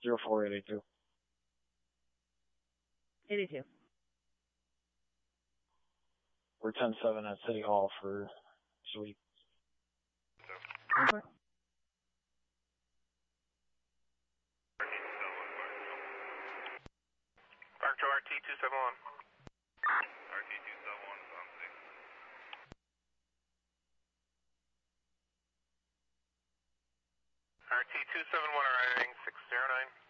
04882. 82. We're 10-7 at City Hall for sweep. Okay. Park to RT-271. RT-271 is on 6. RT-271 arriving 609.